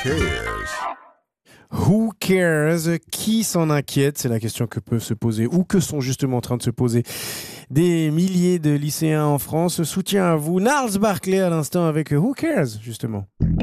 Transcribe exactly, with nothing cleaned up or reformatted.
cares? Who cares? Qui s'en inquiète? C'est la question que peuvent se poser ou que sont justement en train de se poser des milliers de lycéens en France. Soutien à vous. Gnarls Barclay à l'instant avec Who cares, justement.